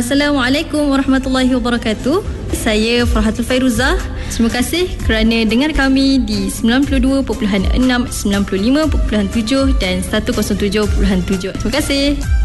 Assalamualaikum warahmatullahi wabarakatuh. Saya Farhatul Fairuzah. Terima kasih kerana dengar kami di 92.6, 95.7 dan 107.7. Terima kasih.